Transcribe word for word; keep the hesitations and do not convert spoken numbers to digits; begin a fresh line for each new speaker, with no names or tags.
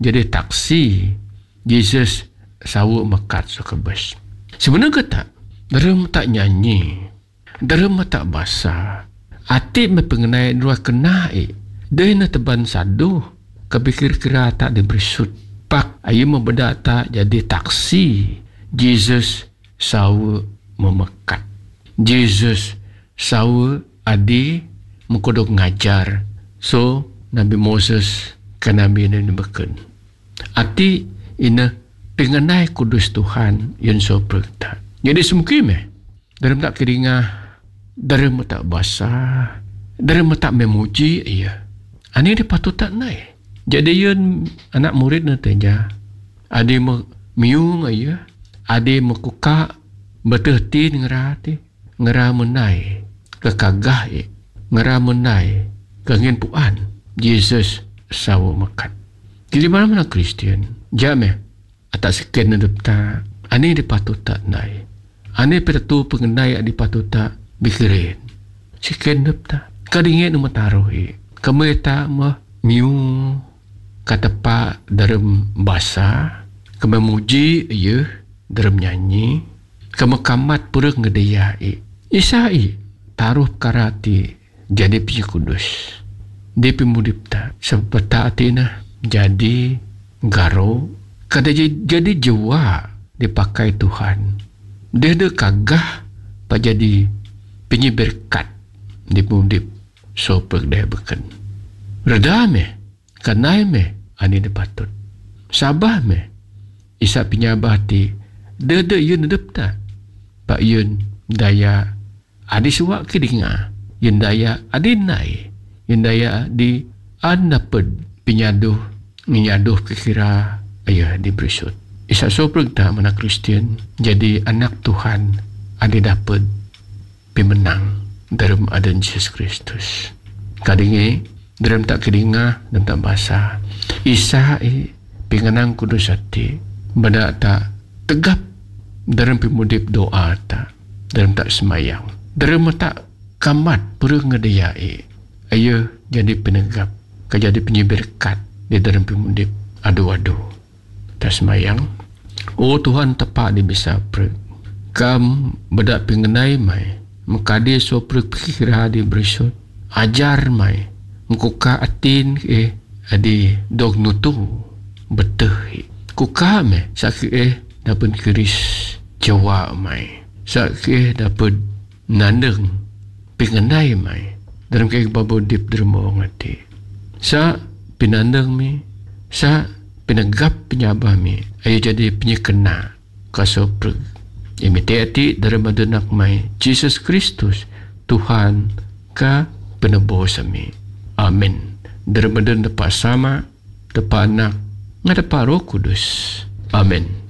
jadi taksi Jesus sawu mekat sekebes. Sebenarnya tak derem tak nyanyi, derem tak basa. Ati me pengenai dua kenai. Dia na teban sadu kepikir kira tak dibersut. Pak ayu membeda tak jadi taksi. Jesus sawu memekat. Jesus sawu adi mengkodok ngajar. So Nabi Moses ke Nabi ini beken. Ati ina pengenai kudus Tuhan yang so perta. Jadi semungkin meh dalam tak kiringah, dalam tak basah, dalam tak memuji iya. Ani dia patut tak naik. Jadi yun anak murid na tanya, ade mo miung iya, ade mo kuka betehti ngerati, ngera menai kekagah i, ngera menai kengin puan. Jesus sawo makat. Jadi mana mana Kristian, jame atak sekian hidup tak, ani dia patut tak naik. Ani pertu pengenai di patut tak bikirin. Sekian hidup tak, kadingin nama taruhi. Kami tak mah miung kata pak dalam bahasa, kami muji iya dalam nyanyi, kami kamat pura ngedayai. Isai taruh karati jadi punya kudus. Dia pemudip tak seperti atina jadi garo kada jadi jiwa dipakai Tuhan. Dia ada kagah pak jadi penyeberkat di pemudip sopek dia beken. Reda me, kanai me, ani de patut. Sabah me, isa pinyabati, dede yun nedep tak. Pak yun daya adi suak kedinga, yun daya adi nai, yun daya di anaped pinyaduh, menyaduh kekira ayah di bersut. Isa sopek tak mana Kristian, jadi anak Tuhan adi dapat pemenang dalam adan Yesus Kristus. Kadingi dalam tak kedinga dan tak basah. Isa i pengenang kudus hati benda tak tegap dalam pemudip doa tak, dalam tak semayang, dalam tak kamat pura ngedayai. Ayo jadi penegap, kajadi penyeberkat di dalam pemudip adu-adu tak semayang. Oh Tuhan tepat di bisa per kam bedak pengenai mai mengkadi sopre pikir di bersut ajar mai mengkuka atin eh adi dog nutu beteh kuka me sakit eh dapat keris jawa mai sakit eh dapat nandeng pengenai mai dalam kaya babo dip dermo ngati sa pinandeng mi sa penegap penyabah mi ayo jadi penyekena kasopre imiti dalam adunak mai Jesus Kristus Tuhan ka penebus kami. Amin. Dalam adunak dapat sama, dapat anak, dapat Roh Kudus. Amin.